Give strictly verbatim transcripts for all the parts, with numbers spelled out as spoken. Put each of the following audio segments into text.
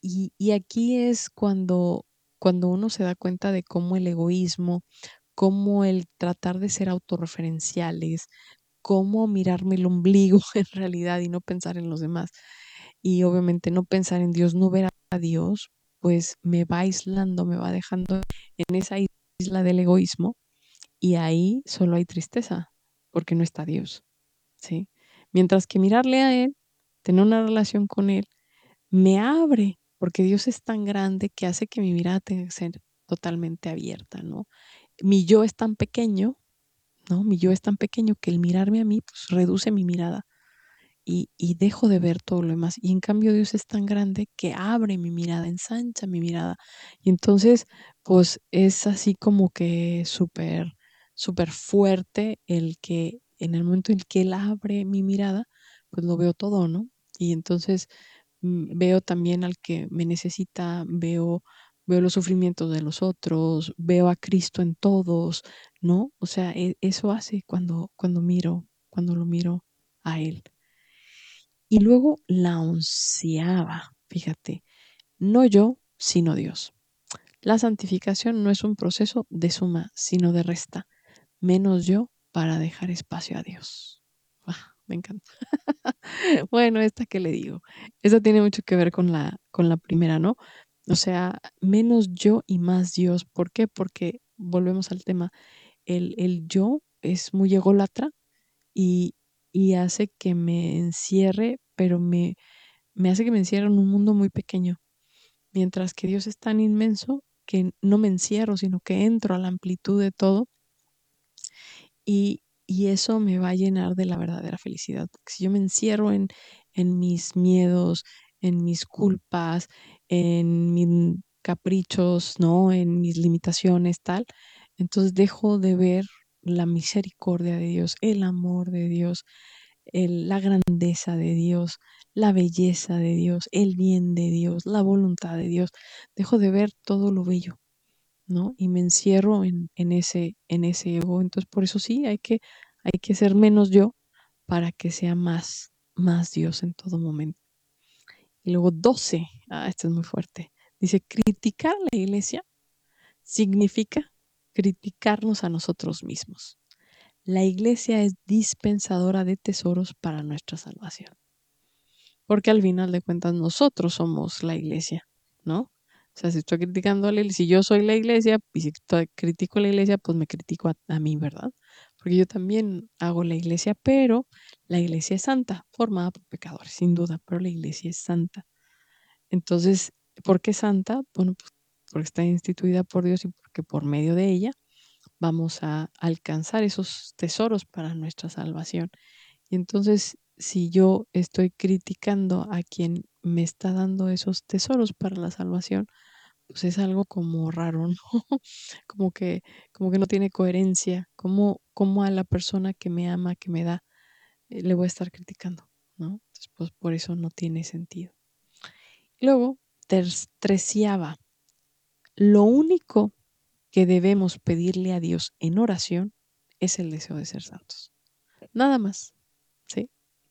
Y, y aquí es cuando, cuando uno se da cuenta de cómo el egoísmo, cómo el tratar de ser autorreferenciales, cómo mirarme el ombligo en realidad y no pensar en los demás. Y obviamente no pensar en Dios, no ver a Dios, pues me va aislando, me va dejando en esa isla del egoísmo y ahí solo hay tristeza porque no está Dios, ¿sí? Mientras que mirarle a Él, tener una relación con Él, me abre, porque Dios es tan grande que hace que mi mirada tenga que ser totalmente abierta, ¿no? Mi yo es tan pequeño, ¿no? Mi yo es tan pequeño que el mirarme a mí, pues reduce mi mirada y, y dejo de ver todo lo demás. Y en cambio Dios es tan grande que abre mi mirada, ensancha mi mirada. Y entonces, pues es así como que súper, súper fuerte el que en el momento en que Él abre mi mirada, pues lo veo todo, ¿no? Y entonces mm, veo también al que me necesita, veo, veo los sufrimientos de los otros, veo a Cristo en todos, ¿no? O sea, e- eso hace cuando, cuando miro, cuando lo miro a Él. Y luego la onceava, fíjate, no yo, sino Dios. La santificación no es un proceso de suma, sino de resta, menos yo para dejar espacio a Dios. Ah, me encanta. Bueno, esta que le digo, esta tiene mucho que ver con la, con la primera, ¿no? O sea, menos yo y más Dios. ¿Por qué? Porque volvemos al tema, el, el yo es muy ególatra y, y hace que me encierre, pero me, me hace que me encierre en un mundo muy pequeño, mientras que Dios es tan inmenso que no me encierro, sino que entro a la amplitud de todo y, y eso me va a llenar de la verdadera felicidad. Porque si yo me encierro en, en mis miedos, en mis culpas, en mis caprichos, ¿no? En mis limitaciones, tal, entonces dejo de ver la misericordia de Dios, el amor de Dios, el- la grandeza de Dios, la belleza de Dios, el bien de Dios, la voluntad de Dios. Dejo de ver todo lo bello, ¿no? Y me encierro en, en ese, en ese ego. Entonces, por eso sí, hay que, hay que ser menos yo para que sea más, más Dios en todo momento. Y luego doce, ah, esto es muy fuerte. Dice, criticar a la iglesia significa criticarnos a nosotros mismos. La iglesia es dispensadora de tesoros para nuestra salvación. Porque al final de cuentas nosotros somos la iglesia, ¿no? O sea, si estoy criticando a la iglesia, si yo soy la iglesia, y si estoy- critico a la iglesia, pues me critico a, a mí, ¿verdad? Porque yo también hago la iglesia, pero la iglesia es santa, formada por pecadores, sin duda, pero la iglesia es santa. Entonces, ¿por qué santa? Bueno, pues porque está instituida por Dios y porque por medio de ella vamos a alcanzar esos tesoros para nuestra salvación. Y entonces, si yo estoy criticando a quien me está dando esos tesoros para la salvación, pues es algo como raro, ¿no? Como que, como que no tiene coherencia. Como, como a la persona que me ama, que me da, eh, le voy a estar criticando, ¿no? Entonces, pues por eso no tiene sentido. Luego, ter- treceava, lo único que debemos pedirle a Dios en oración es el deseo de ser santos. Nada más, ¿sí?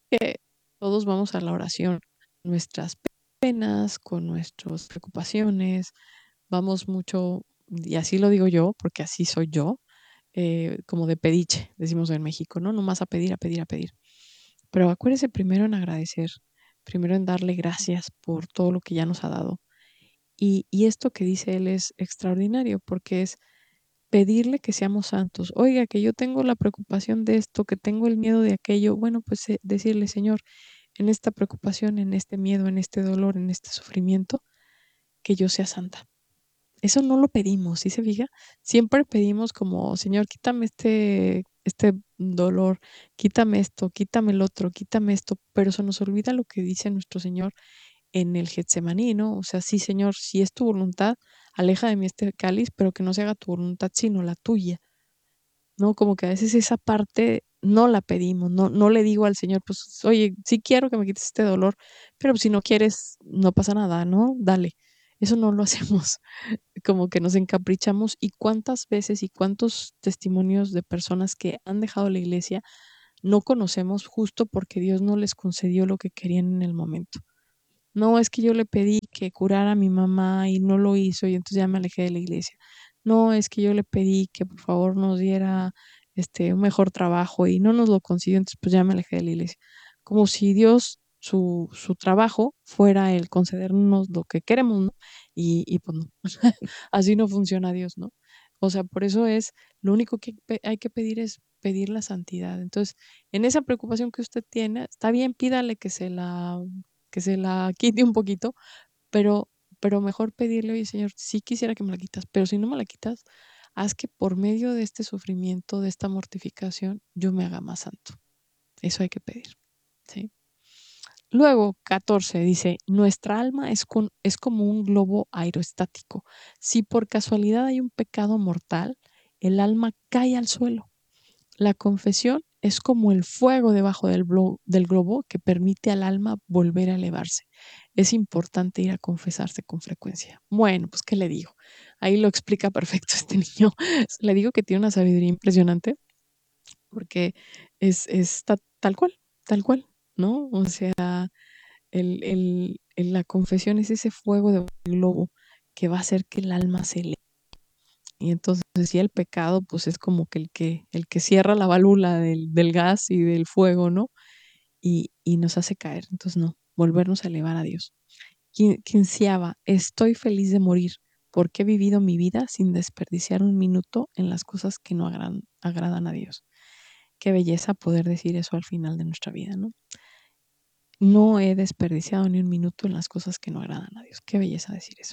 Todos vamos a la oración, nuestras penas, con nuestras preocupaciones, vamos mucho, y así lo digo yo, porque así soy yo, eh, como de pediche, decimos en México, ¿no? Nomás a pedir, a pedir, a pedir. Pero acuérdese primero en agradecer, primero en darle gracias por todo lo que ya nos ha dado. Y, y esto que dice él es extraordinario, porque es pedirle que seamos santos. Oiga, que yo tengo la preocupación de esto, que tengo el miedo de aquello. Bueno, pues eh, decirle, Señor, en esta preocupación, en este miedo, en este dolor, en este sufrimiento, que yo sea santa. Eso no lo pedimos, ¿sí se fija? Siempre pedimos como, Señor, quítame este, este dolor, quítame esto, quítame el otro, quítame esto, pero se nos olvida lo que dice nuestro Señor en el Getsemaní, ¿no? O sea, sí, Señor, si es tu voluntad, aleja de mí este cáliz, pero que no se haga tu voluntad, sino la tuya. ¿No? Como que a veces esa parte no la pedimos, no, no le digo al Señor, pues, oye, sí quiero que me quites este dolor, pero si no quieres, no pasa nada, ¿no? Dale. Eso no lo hacemos, como que nos encaprichamos y cuántas veces y cuántos testimonios de personas que han dejado la iglesia no conocemos justo porque Dios no les concedió lo que querían en el momento. No, es que yo le pedí que curara a mi mamá y no lo hizo y entonces ya me alejé de la iglesia. No, es que yo le pedí que por favor nos diera este, un mejor trabajo y no nos lo consiguió, entonces pues ya me alejé de la iglesia. Como si Dios, su, su trabajo fuera el concedernos lo que queremos, ¿no? Y, y pues no, así no funciona Dios, ¿no? O sea, por eso es, lo único que pe- hay que pedir es pedir la santidad. Entonces, en esa preocupación que usted tiene, está bien, pídale que se la, que se la quite un poquito, pero, pero mejor pedirle, oye, Señor, sí quisiera que me la quitas, pero si no me la quitas, haz que por medio de este sufrimiento, de esta mortificación, yo me haga más santo. Eso hay que pedir, ¿sí? Luego, catorce dice, nuestra alma es, con- es como un globo aerostático. Si por casualidad hay un pecado mortal, el alma cae al suelo. La confesión es como el fuego debajo del, blo- del globo que permite al alma volver a elevarse. Es importante ir a confesarse con frecuencia. Bueno, pues, ¿qué le digo? Ahí lo explica perfecto este niño. Le digo que tiene una sabiduría impresionante porque es, es ta- tal cual, tal cual, ¿no? O sea, el, el- el- la confesión es ese fuego del globo que va a hacer que el alma se eleve. Y entonces, si el pecado, pues es como que el que, el que cierra la válvula del, del gas y del fuego, ¿no? Y, y nos hace caer. Entonces, no, volvernos a elevar a Dios. Quin- Quinceava, estoy feliz de morir porque he vivido mi vida sin desperdiciar un minuto en las cosas que no agradan, agradan a Dios. Qué belleza poder decir eso al final de nuestra vida, ¿no? No he desperdiciado ni un minuto en las cosas que no agradan a Dios. Qué belleza decir eso.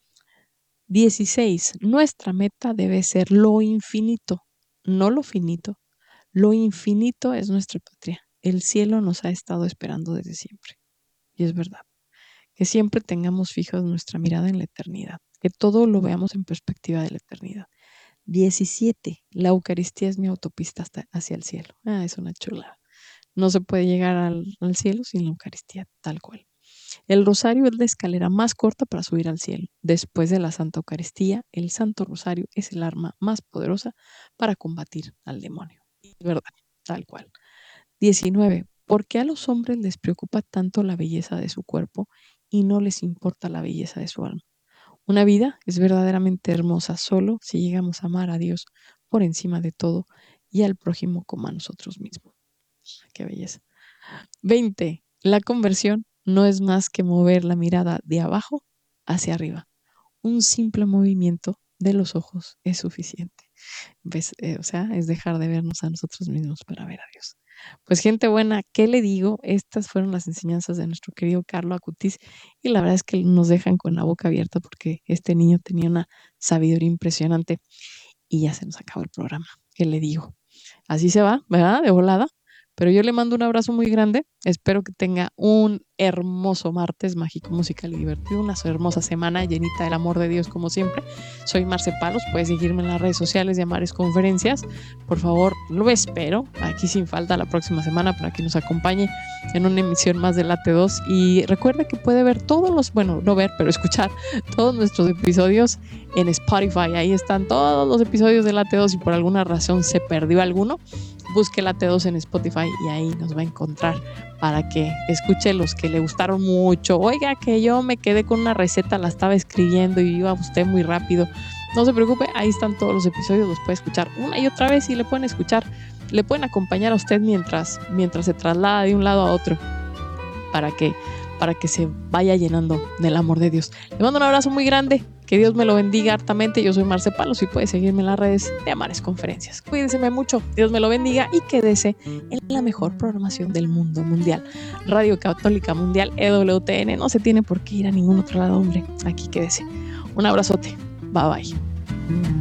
Dieciséis. Nuestra meta debe ser lo infinito, no lo finito. Lo infinito es nuestra patria. El cielo nos ha estado esperando desde siempre. Y es verdad. Que siempre tengamos fijos nuestra mirada en la eternidad. Que todo lo veamos en perspectiva de la eternidad. Diecisiete. La Eucaristía es mi autopista hasta hacia el cielo. Ah, es una chula. No se puede llegar al, al cielo sin la Eucaristía, tal cual. El rosario es la escalera más corta para subir al cielo. Después de la Santa Eucaristía, el Santo Rosario es el arma más poderosa para combatir al demonio. Es verdad, tal cual. Diecinueve. ¿Por qué a los hombres les preocupa tanto la belleza de su cuerpo y no les importa la belleza de su alma? Una vida es verdaderamente hermosa solo si llegamos a amar a Dios por encima de todo y al prójimo como a nosotros mismos. Qué belleza. Veinte. La conversión no es más que mover la mirada de abajo hacia arriba. Un simple movimiento de los ojos es suficiente. ¿Ves? Eh, o sea, es dejar de vernos a nosotros mismos para ver a Dios. Pues gente buena, ¿qué le digo? Estas fueron las enseñanzas de nuestro querido Carlo Acutis y la verdad es que nos dejan con la boca abierta porque este niño tenía una sabiduría impresionante y ya se nos acabó el programa. ¿Qué le digo? Así se va, ¿verdad? De volada. Pero yo le mando un abrazo muy grande. Espero que tenga un hermoso martes mágico, musical y divertido. Una hermosa semana llenita del amor de Dios, como siempre. Soy Marce Palos. Puedes seguirme en las redes sociales de Amares Conferencias. Por favor, lo espero aquí sin falta la próxima semana para que nos acompañe en una emisión más de Late dos. Y recuerda que puede ver todos los, bueno, no ver, pero escuchar todos nuestros episodios en Spotify. Ahí están todos los episodios de Late dos y por alguna razón se perdió alguno, busque Late dos en Spotify y ahí nos va a encontrar para que escuche los que le gustaron mucho. Oiga, que yo me quedé con una receta, la estaba escribiendo y iba usted muy rápido. No se preocupe, ahí están todos los episodios, los puede escuchar una y otra vez y le pueden escuchar, le pueden acompañar a usted mientras, mientras se traslada de un lado a otro para que, para que se vaya llenando del amor de Dios. Le mando un abrazo muy grande. Que Dios me lo bendiga hartamente. Yo soy Marce Palos y puede seguirme en las redes de Amares Conferencias. Cuídense mucho. Dios me lo bendiga y quédese en la mejor programación del mundo mundial. Radio Católica Mundial E W T N. No se tiene por qué ir a ningún otro lado, hombre. Aquí quédese. Un abrazote. Bye bye.